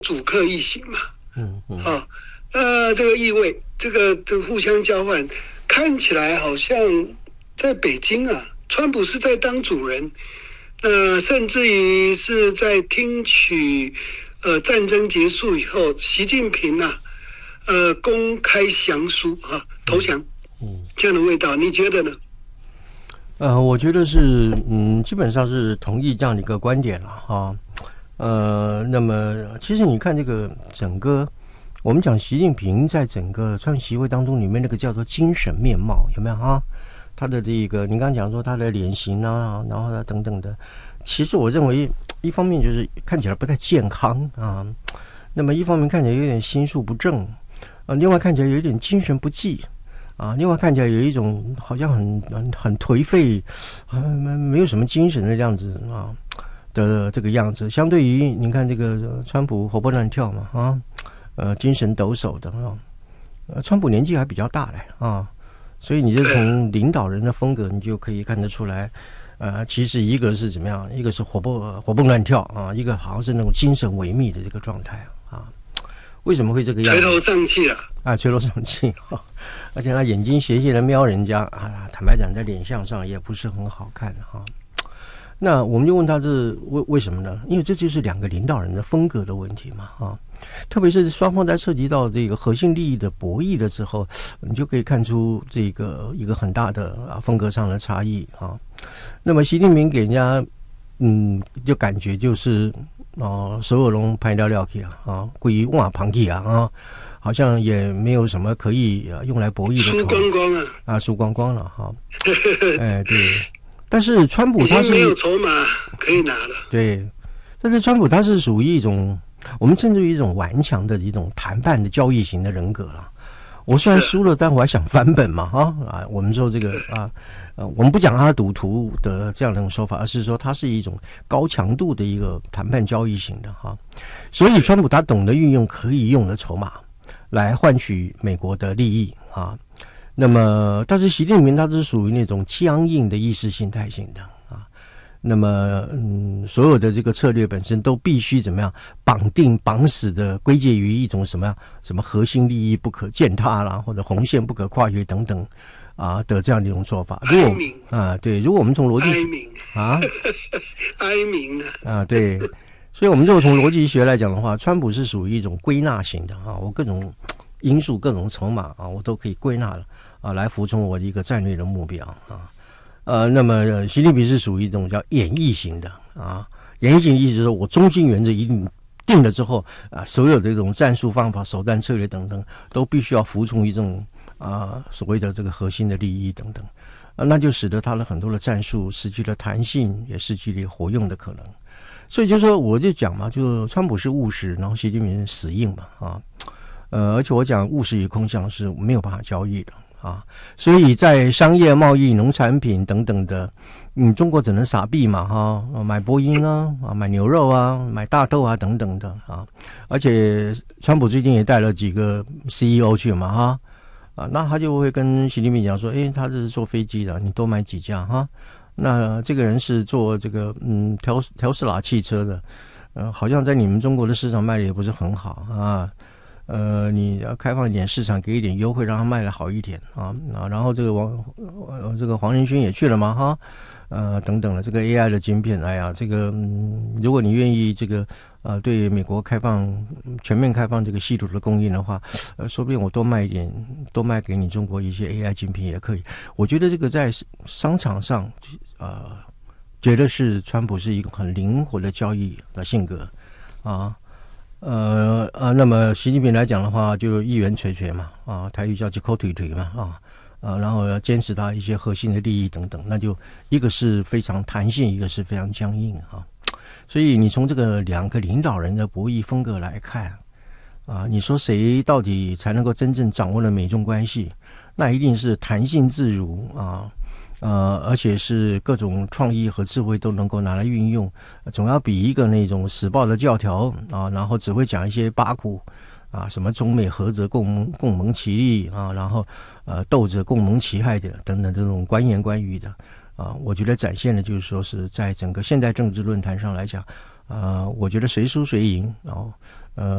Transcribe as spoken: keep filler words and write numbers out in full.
主客一行嘛。 嗯嗯。 啊，呃，这个意味，这个这个互相交换，看起来好像在北京啊，川普是在当主人，呃，甚至于是在听取呃战争结束以后，习近平啊，呃，公开降书啊，投降，嗯，这样的味道，你觉得呢？ 呃，我觉得是，嗯，基本上是同意这样的一个观点了哈。呃，那么其实你看这个整个，我们讲习近平在整个川习会当中里面那个叫做精神面貌有没有哈？他的这个，你刚刚讲说他的脸型啊，然后呢等等的，其实我认为一方面就是看起来不太健康啊，那么一方面看起来有点心术不正啊，另外看起来有一点精神不济。啊，另外看起来有一种好像很很很颓废，呃，没有什么精神的样子啊的这个样子。相对于您看这个川普活蹦乱跳嘛啊，呃，精神抖擞的啊，呃，川普年纪还比较大嘞啊，所以你就从领导人的风格，你就可以看得出来，呃，其实一个是怎么样，一个是活蹦活蹦乱跳啊，一个好像是那种精神萎靡的这个状态啊。为什么会这个样子？ 垂头丧气了啊，垂头丧气哈，而且他眼睛斜斜的瞄人家啊，坦白讲，在脸相上也不是很好看哈。那我们就问他这为为什么呢？因为这就是两个领导人的风格的问题嘛啊，特别是双方在涉及到这个核心利益的博弈的时候，你就可以看出这个一个很大的啊风格上的差异啊。那么习近平给人家嗯，就感觉就是哦、呃，所有人拍掉料去啊啊，归瓦旁去啊啊，好像也没有什么可以、啊、用来博弈的， 输光光啊啊，输光光了哈。哎，对，但是川普他是没有筹码可以拿了， 对，但是川普他是属于一种我们称之为一种顽强的一种谈判的交易型的人格了。我虽然输了，但我还想翻本嘛啊啊！我们说这个啊。呃，我们不讲他赌徒的这样的一种说法，而是说他是一种高强度的一个谈判交易型的哈，所以川普他懂得运用可以用的筹码来换取美国的利益啊。那么，但是习近平他是属于那种僵硬的意识形态型的啊。那么，嗯，所有的这个策略本身都必须怎么样绑定绑死的归结于一种什么样什么核心利益不可践踏啦，或者红线不可跨越等等。啊的这样的一种做法，如果啊对，如果我们从逻辑哀鸣啊哀鸣啊对，所以我们如果从逻辑学来讲的话，川普是属于一种归纳型的啊，我各种因素、各种筹码啊，我都可以归纳了啊，来服从我的一个战略的目标啊。呃，那么习近平是属于一种叫演绎型的啊，演绎型的意思是说我中心原则一定定了之后啊，所有的这种战术方法、手段、策略等等，都必须要服从于这种。啊，所谓的这个核心的利益等等，啊，那就使得他的很多的战术失去了弹性，也失去了活用的可能。所以就说，我就讲嘛，就川普是务实，然后习近平是死硬嘛，啊，呃，而且我讲务实与空想是没有办法交易的啊。所以在商业贸易、农产品等等的，嗯，中国只能傻币嘛，哈、啊，买波音啊，啊，买牛肉啊，买大豆啊等等的啊。而且川普最近也带了几个 C E O 去嘛，哈。啊，那他就会跟习近平讲说，诶，他这是坐飞机的，你多买几架哈。那这个人是做这个嗯调调斯拉汽车的，呃，好像在你们中国的市场卖的也不是很好啊。呃，你要开放一点市场，给一点优惠，让他卖的好一点啊啊。然后这个王呃这个黄仁勋也去了嘛哈，呃等等的这个 A I 的晶片，哎呀，这个嗯，如果你愿意这个。呃，对美国开放全面开放这个稀土的供应的话，呃，说不定我多卖一点，多卖给你中国一些 A I 晶片也可以。我觉得这个在商场上，呃，觉得是川普是一个很灵活的交易的性格啊，呃啊，那么习近平来讲的话，就一元垂垂嘛，啊，台语叫一口腿腿嘛，啊。啊，然后要坚持他一些核心的利益等等，那就一个是非常弹性，一个是非常僵硬啊。所以你从这个两个领导人的博弈风格来看，啊，你说谁到底才能够真正掌握了美中关系？那一定是弹性自如啊，呃，而且是各种创意和智慧都能够拿来运用，总要比一个那种死抱的教条啊，然后只会讲一些八股。啊，什么中美合则共盟共盟其利啊，然后呃斗着共盟其害的等等这种官言官语的啊，我觉得展现的就是说是在整个现代政治论坛上来讲，呃，我觉得谁输谁赢，然后